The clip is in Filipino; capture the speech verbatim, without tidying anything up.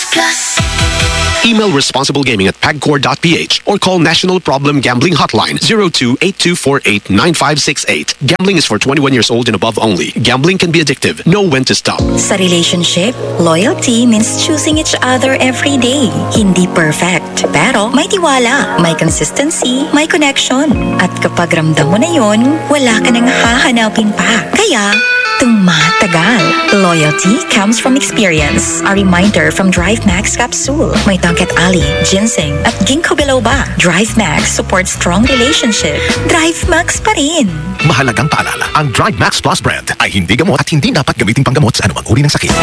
Plus. Email responsiblegaming at pagcor dot p h or call National Problem Gambling Hotline zero two eight two four eight nine five six eight. Gambling is for twenty-one years old and above only. Gambling can be addictive. Know when to stop. Sa relationship, loyalty means choosing each other every day. Hindi perfect, pero may tiwala, may consistency, may connection. At kapag ramdam mo na yun, wala ka nang hahanapin pa. Kaya, tumatagal. Loyalty comes from experience. A reminder from Drive Max Capsule. May Tangket Ali, ginseng, at ginkgo biloba. Drive Max supports strong relationship. Drive Max pa rin. Mahalagang paalala, ang Drive Max Plus brand ay hindi gamot at hindi dapat gamitin panggamot sa anumang uri ng sakit.